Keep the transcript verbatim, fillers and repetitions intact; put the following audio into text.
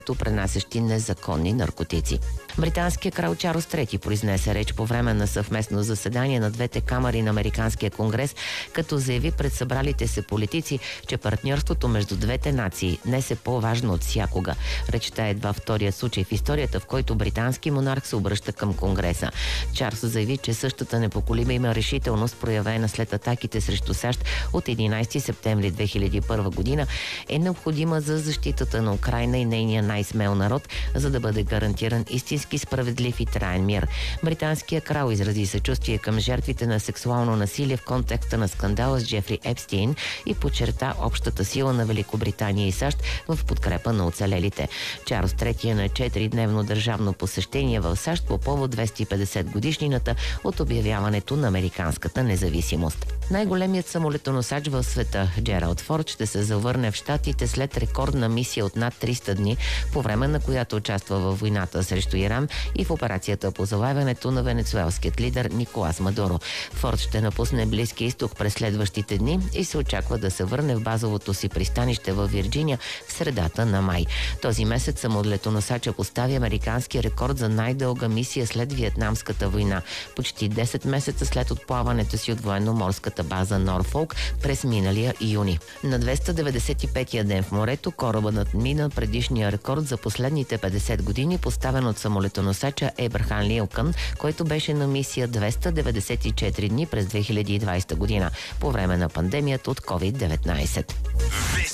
пренасящи незаконни наркотици. Британският крал Чарлз трети произнесе реч по време на съвместно заседание на двете камари на Американския конгрес, като заяви пред събралите се политици, че партньорството между двете нации днес е по-важно от всякога. Речта е едва вторият случай в историята, в който британски монарх се обръща към Конгреса. Чарлз заяви, че същата непоколима има решителност, проявена след атаките срещу САЩ от единайсети септември две хиляди и първа година, е необходима за защитата на Украйна и нейния най-смел народ, за да бъде гарантиран истински справедлив и траен мир. Британският крал изрази съчувствие към жертвите на сексуално насилие в контекста на скандала с Джефри Епстейн и подчерта общата сила на Великобритания и САЩ в подкрепа на оцелелите. Чарлз трети е на четиридневно държавно посещение в САЩ по повод двеста и петдесет годишнината от обявяването на американската независимост. Най-големият самолетоносач в света, Джералд Форд, ще се завърне в Щатите след рекордна мисия от над триста дни, по време на която участва във войната срещу Иран и в операцията по залавянето на венецуелският лидер Николас Мадуро. Форд ще напусне Близкия изток през следващите дни и се очаква да се върне в базовото си пристанище във Вирджиния в средата на май. Този месец самолетоносача постави американски рекорд за най-дълга мисия след Виетнамската война, почти десет месеца след отплаването си от военноморската база Норфолк през миналия юни. На двеста деветдесет и петия ден в морето корабът надмина предишния рекорд за последните петдесет години, поставен от самолетоносача Ебрахам Линкълн, който беше на мисия двеста деветдесет и четири дни през две хиляди и двайсета година, по време на пандемията от ковид деветнайсет.